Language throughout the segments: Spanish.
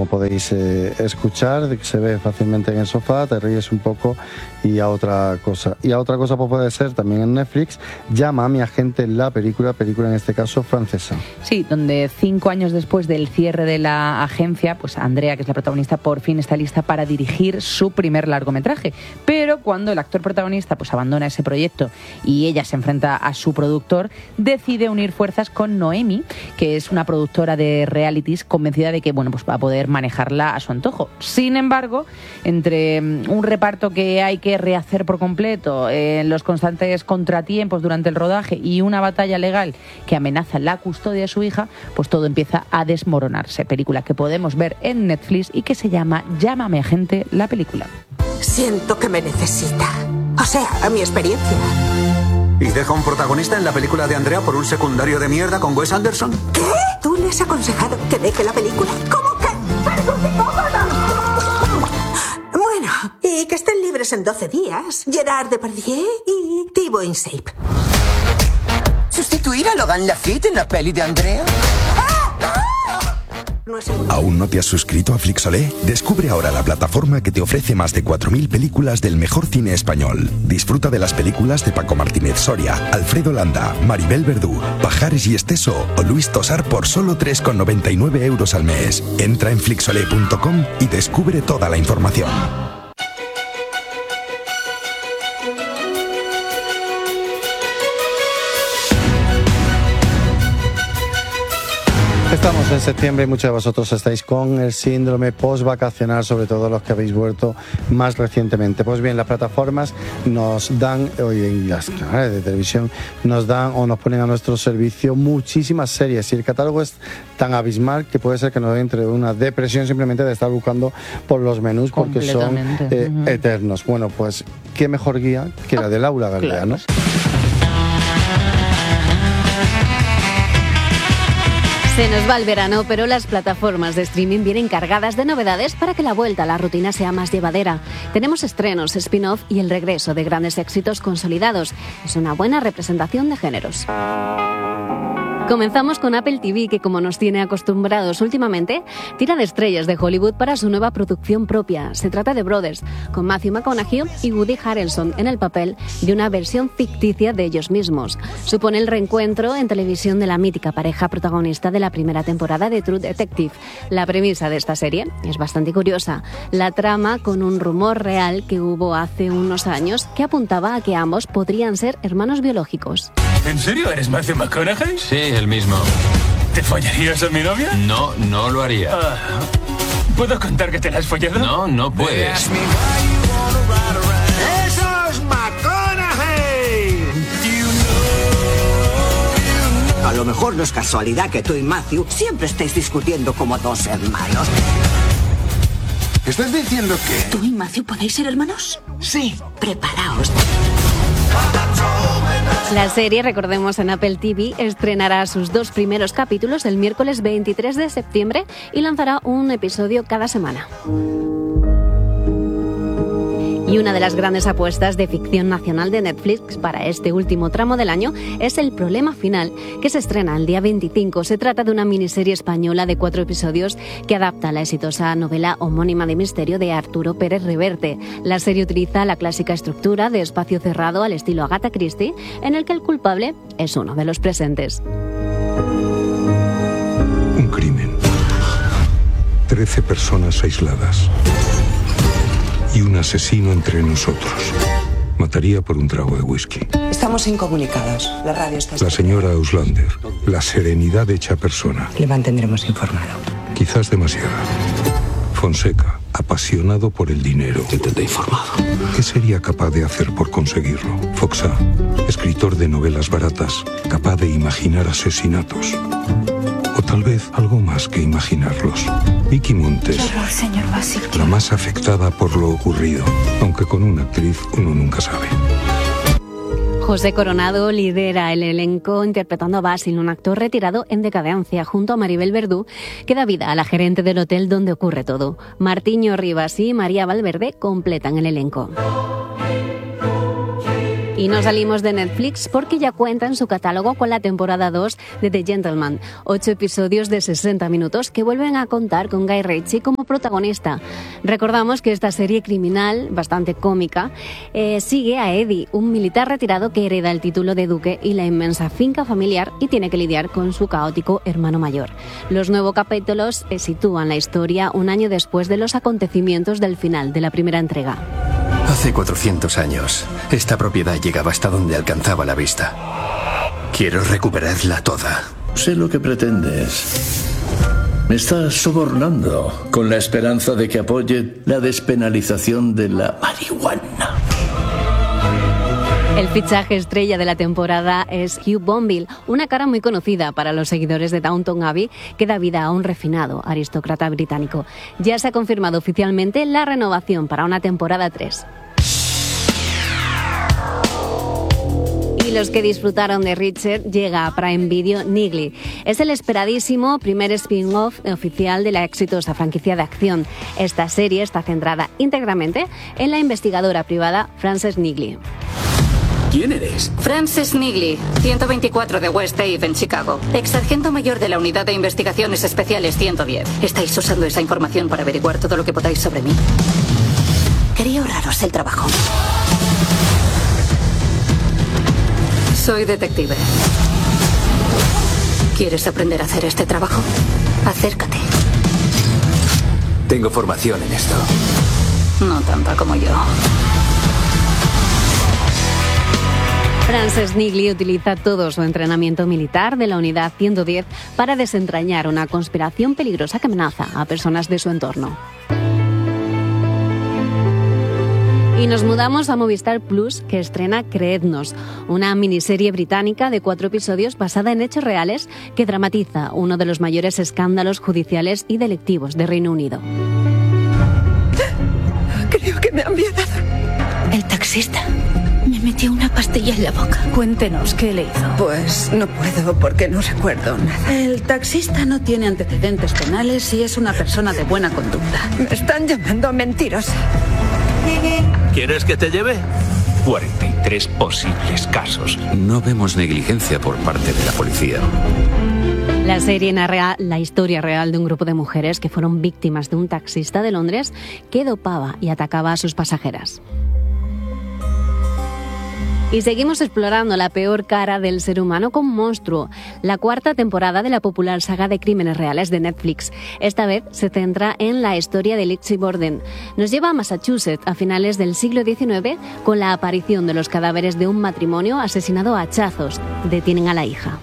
como podéis escuchar, se ve fácilmente en el sofá, te ríes un poco y a otra cosa. Y a otra cosa pues, puede ser también en Netflix, Llama a mi agente, la película en este caso francesa. Sí, donde 5 años después del cierre de la agencia, pues Andrea, que es la protagonista, por fin está lista para dirigir su primer largometraje. Pero cuando el actor protagonista pues abandona ese proyecto y ella se enfrenta a su productor, decide unir fuerzas con Noemi, que es una productora de realities, convencida de que bueno, pues va a poder manejarla a su antojo. Sin embargo, entre un reparto que hay que rehacer por completo, los constantes contratiempos durante el rodaje y una batalla legal que amenaza la custodia de su hija, pues todo empieza a desmoronarse. Película que podemos ver en Netflix y que se llama Llámame agente, la película. Siento que me necesita. O sea, a mi experiencia. ¿Y deja un protagonista en la película de Andrea por un secundario de mierda con Wes Anderson? ¿Qué? ¿Tú le has aconsejado que deje la película? ¿Cómo que? ¡Pero psicópata! Bueno, y que estén libres en 12 días. Gerard Depardieu y Thibaut Insape. ¿Sustituir a Logan Lafitte en la peli de Andrea? ¿Aún no te has suscrito a Flixolé? Descubre ahora la plataforma que te ofrece más de 4.000 películas del mejor cine español. Disfruta de las películas de Paco Martínez Soria, Alfredo Landa, Maribel Verdú, Pajares y Esteso o Luis Tosar por solo 3,99 € al mes. Entra en flixolé.com y descubre toda la información. Estamos en septiembre y muchos de vosotros estáis con el síndrome post-vacacional, sobre todo los que habéis vuelto más recientemente. Pues bien, las plataformas nos dan, hoy en las canales de televisión, nos dan o nos ponen a nuestro servicio muchísimas series y el catálogo es tan abismal que puede ser que nos entre una depresión simplemente de estar buscando por los menús porque son eternos. Bueno, pues qué mejor guía que la de Laura Galdea, ¿no? Se nos va el verano, pero las plataformas de streaming vienen cargadas de novedades para que la vuelta a la rutina sea más llevadera. Tenemos estrenos, spin-off y el regreso de grandes éxitos consolidados. Es una buena representación de géneros. Comenzamos con Apple TV, que como nos tiene acostumbrados últimamente, tira de estrellas de Hollywood para su nueva producción propia. Se trata de Brothers, con Matthew McConaughey y Woody Harrelson en el papel de una versión ficticia de ellos mismos. Supone el reencuentro en televisión de la mítica pareja protagonista de la primera temporada de True Detective. La premisa de esta serie es bastante curiosa. La trama con un rumor real que hubo hace unos años que apuntaba a que ambos podrían ser hermanos biológicos. ¿En serio eres Matthew McConaughey? Sí, el mismo. ¿Te follarías a mi novia? No, no lo haría. ¿Puedo contar que te la has follado? No, no puedes. ¡Eso es McConaughey! A lo mejor no es casualidad que tú y Matthew siempre estéis discutiendo como dos hermanos. ¿Estás diciendo que...? ¿Tú y Matthew podéis ser hermanos? Sí. Preparaos. La serie, recordemos, en Apple TV, estrenará sus 2 primeros capítulos el miércoles 23 de septiembre y lanzará un episodio cada semana. Y una de las grandes apuestas de ficción nacional de Netflix para este último tramo del año es El Problema Final, que se estrena el día 25. Se trata de una miniserie española de 4 episodios que adapta la exitosa novela homónima de misterio de Arturo Pérez Reverte. La serie utiliza la clásica estructura de espacio cerrado al estilo Agatha Christie, en el que el culpable es uno de los presentes. Un crimen. 13 personas aisladas. Y un asesino entre nosotros. Mataría por un trago de whisky. Estamos incomunicados. La radio está... La señora Auslander. La serenidad hecha persona. Le mantendremos informado. Quizás demasiada. Fonseca, apasionado por el dinero. Te tendré informado. ¿Qué sería capaz de hacer por conseguirlo? Foxa, escritor de novelas baratas, capaz de imaginar asesinatos. O tal vez algo más que imaginarlos. Vicky Montes, Señor Basil. la más afectada por lo ocurrido, aunque con una actriz uno nunca sabe. José Coronado lidera el elenco interpretando a Basil, un actor retirado en decadencia, junto a Maribel Verdú, que da vida a la gerente del hotel donde ocurre todo. Martiño Rivas y María Valverde completan el elenco. Y no salimos de Netflix porque ya cuenta en su catálogo con la temporada 2 de The Gentleman, 8 episodios de 60 minutos que vuelven a contar con Guy Ritchie como protagonista. Recordamos que esta serie criminal, bastante cómica, sigue a Eddie, un militar retirado que hereda el título de duque y la inmensa finca familiar y tiene que lidiar con su caótico hermano mayor. Los nuevos capítulos sitúan la historia un año después de los acontecimientos del final de la primera entrega. Hace 400 años, esta propiedad llegaba hasta donde alcanzaba la vista. Quiero recuperarla toda. Sé lo que pretendes. Me estás sobornando con la esperanza de que apoye la despenalización de la marihuana. El fichaje estrella de la temporada es Hugh Bonneville, una cara muy conocida para los seguidores de Downton Abbey que da vida a un refinado aristócrata británico. Ya se ha confirmado oficialmente la renovación para una temporada 3. Y los que disfrutaron de Richard, llega a Prime Video Neely. Es el esperadísimo primer spin-off oficial de la exitosa franquicia de acción. Esta serie está centrada íntegramente en la investigadora privada Frances Neely. ¿Quién eres? Frances Neely, 124 de West Ave en Chicago. Ex sargento mayor de la Unidad de Investigaciones Especiales 110. Estáis usando esa información para averiguar todo lo que podáis sobre mí. Quería ahorraros el trabajo. Soy detective. ¿Quieres aprender a hacer este trabajo? Acércate. Tengo formación en esto. No tanta como yo. Frances Neely utiliza todo su entrenamiento militar de la Unidad 110 para desentrañar una conspiración peligrosa que amenaza a personas de su entorno. Y nos mudamos a Movistar Plus, que estrena Creednos, una miniserie británica de 4 episodios basada en hechos reales que dramatiza uno de los mayores escándalos judiciales y delictivos de Reino Unido. Creo que me han violado. El taxista me metió una pastilla en la boca. Cuéntenos qué le hizo. Pues no puedo porque no recuerdo nada. El taxista no tiene antecedentes penales y es una persona de buena conducta. Me están llamando mentirosa. ¿Quieres que te lleve? 43 posibles casos. No vemos negligencia por parte de la policía. La serie narra la historia real de un grupo de mujeres que fueron víctimas de un taxista de Londres que dopaba y atacaba a sus pasajeras. Y seguimos explorando la peor cara del ser humano con Monstruo, la 4ª temporada de la popular saga de crímenes reales de Netflix. Esta vez se centra en la historia de Lizzie Borden. Nos lleva a Massachusetts a finales del siglo XIX con la aparición de los cadáveres de un matrimonio asesinado a hachazos. Detienen a la hija.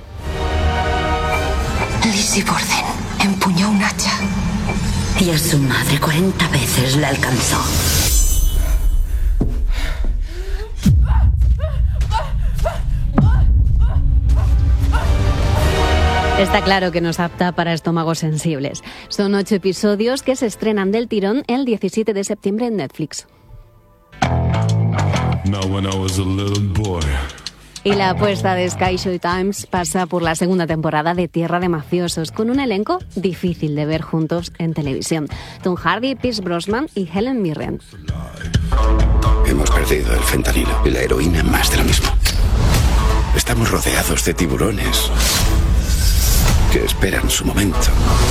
Lizzie Borden empuñó un hacha y a su madre 40 veces la alcanzó. Está claro que no es apta para estómagos sensibles. Son 8 episodios que se estrenan del tirón el 17 de septiembre en Netflix. Y la apuesta de Sky Showtime pasa por la 2ª temporada de Tierra de Mafiosos, con un elenco difícil de ver juntos en televisión. Tom Hardy, Pierce Brosnan y Helen Mirren. Hemos perdido el fentanilo y la heroína, más de lo mismo. Estamos rodeados de tiburones que esperan su momento.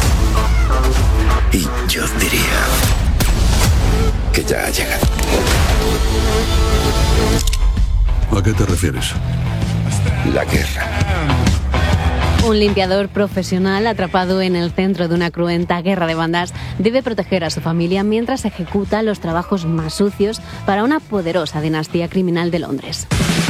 Y yo diría que ya ha llegado. ¿A qué te refieres? La guerra. Un limpiador profesional atrapado en el centro de una cruenta guerra de bandas debe proteger a su familia mientras ejecuta los trabajos más sucios para una poderosa dinastía criminal de Londres.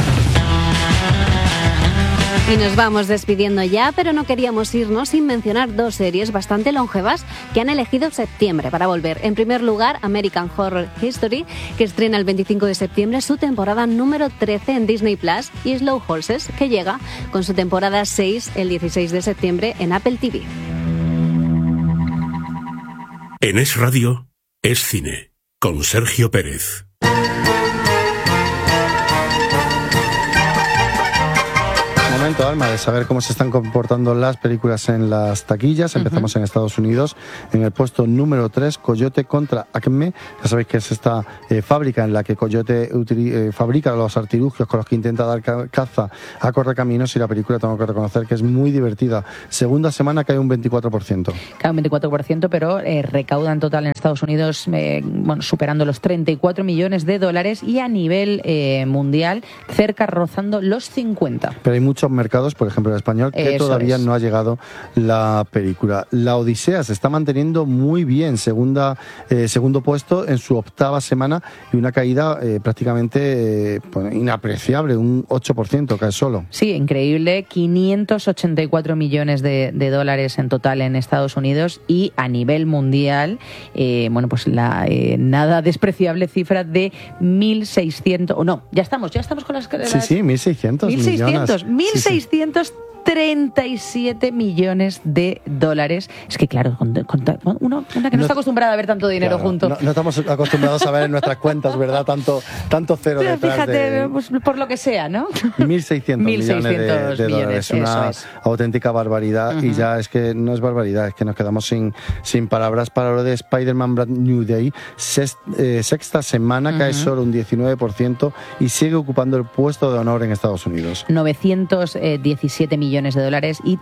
Y nos vamos despidiendo ya, pero no queríamos irnos sin mencionar 2 series bastante longevas que han elegido septiembre para volver. En primer lugar, American Horror History, que estrena el 25 de septiembre su temporada número 13 en Disney Plus, y Slow Horses, que llega con su temporada 6 el 16 de septiembre en Apple TV. En Es Radio, Es Cine, con Sergio Pérez. momento, Alma, de saber cómo se están comportando las películas en las taquillas. Empezamos en Estados Unidos, en el puesto número 3, Coyote contra Acme. Ya sabéis que es esta fábrica en la que Coyote fabrica los artilugios con los que intenta dar caza a correcaminos, y la película tengo que reconocer que es muy divertida. Segunda semana cae un 24%. Cae un 24%, pero recauda en total en Estados Unidos, superando los 34 millones de dólares, y a nivel mundial rozando los 50. Pero hay muchos mercados, por ejemplo el español, que todavía no ha llegado la película. La Odisea se está manteniendo muy bien, segundo puesto en su 8ª semana, y una caída prácticamente inapreciable, un 8% cae solo. Sí, increíble, 584 millones de dólares en total en Estados Unidos, y a nivel mundial, la nada despreciable cifra de 1.600, ya estamos con las... Sí, 1.637 millones de dólares. Es que claro, una que no está acostumbrada a ver tanto dinero junto. No estamos acostumbrados a ver en nuestras cuentas, ¿verdad? Tanto cero pero detrás. Fíjate, por lo que sea, ¿no? 1.600 millones de dólares. Una auténtica barbaridad. Y ya es que no es barbaridad, es que nos quedamos sin palabras para lo de Spider-Man Brand New Day. Sexta semana, cae solo un 19% y sigue ocupando el puesto de honor en Estados Unidos. 917 millones de dólares y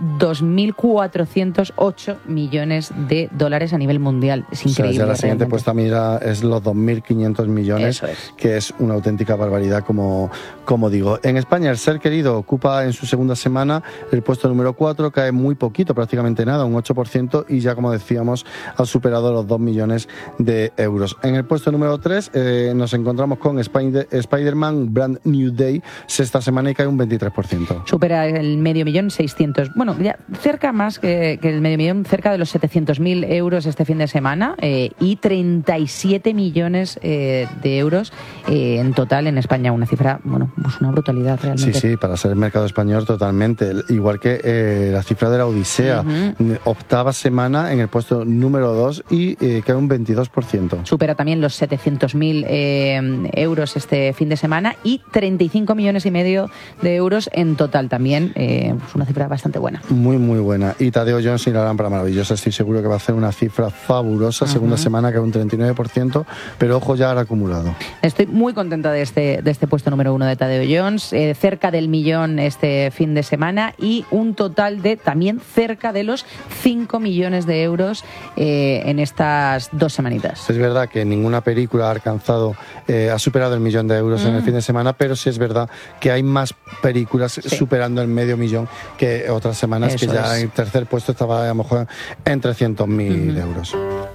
2.408 millones de dólares a nivel mundial. Es increíble. Ya la siguiente puesta mira es los 2.500 millones, que es una auténtica barbaridad, como digo. En España, El Ser Querido ocupa en su segunda semana el puesto número 4, cae muy poquito, prácticamente nada, un 8%, y ya, como decíamos, ha superado los 2 millones de euros. En el puesto número 3 nos encontramos con Spider-Man Brand New Day, sexta semana, y cae un 23%. Supera el medio millón, 600, ya cerca más que el medio millón, cerca de los 700.000 euros este fin de semana, y 37 millones de euros en total en España, una cifra, pues una brutalidad realmente. Sí, para ser el mercado español totalmente, igual que la cifra de la Odisea, 8ª semana en el puesto número 2 y cae un 22%. Supera también los 700.000 euros este fin de semana y 35 millones y medio de euros en total también, pues una cifra bastante buena. Muy, muy buena. Y Tadeo Jones y la lámpara maravillosa, estoy seguro que va a hacer una cifra fabulosa. Segunda semana, que un 39%, pero ojo ya al acumulado. Estoy muy contenta de este puesto número 1 de Tadeo Jones, cerca del millón este fin de semana, y un total de también cerca de los 5 millones de euros en estas 2 semanitas. Es verdad que ninguna película ha superado el millón de euros en el fin de semana, pero sí es verdad que hay más películas superando el medio millón que otras semanas. Eso, que ya en tercer puesto estaba a lo mejor en 300.000 euros.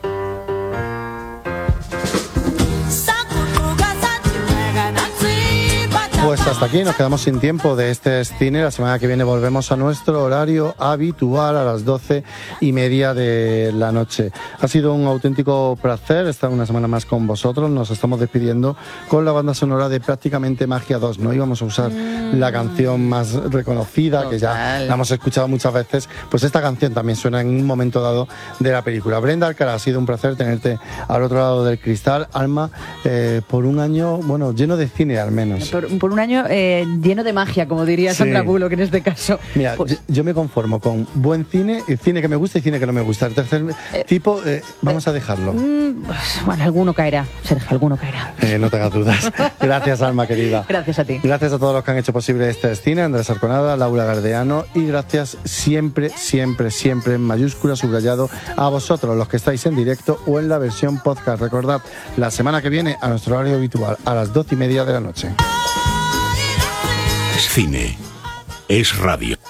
Pues hasta aquí, nos quedamos sin tiempo de este cine. La semana que viene volvemos a nuestro horario habitual a las 12:30 de la noche. Ha sido un auténtico placer estar una semana más con vosotros. Nos estamos despidiendo con la banda sonora de Prácticamente Magia 2. No íbamos a usar la canción más reconocida, que ya la hemos escuchado muchas veces. Pues esta canción también suena en un momento dado de la película. Brenda Alcaraz, ha sido un placer tenerte al otro lado del cristal. Alma, por un año, lleno de cine al menos. Por un año lleno de magia, como diría Sandra Bullock en este caso. Mira, yo me conformo con buen cine, cine que me gusta y cine que no me gusta. El tercer tipo, vamos a dejarlo. Alguno caerá, Sergio, alguno caerá. No tengas dudas. Gracias, Alma querida. Gracias a ti. Gracias a todos los que han hecho posible este cine, Andrés Arconada, Laura Gardeano, y gracias siempre, siempre, siempre en mayúscula, subrayado, a vosotros, los que estáis en directo o en la versión podcast. Recordad, la semana que viene a nuestro horario habitual, a las 12:30 de la noche. Es cine, es radio.